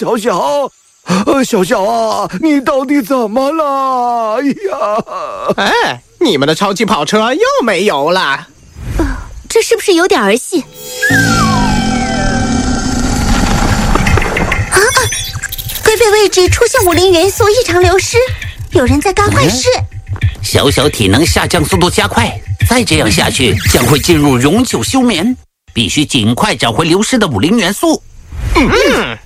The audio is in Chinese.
小小，小小啊，你到底怎么了？哎呀！ 哎，你们的超级跑车又没油了。 这是不是有点儿戏？龟背位置出现武林元素异常流失，有人在干坏事。 小小体能下降速度加快，再这样下去将会进入永久休眠，必须尽快找回流失的武林元素。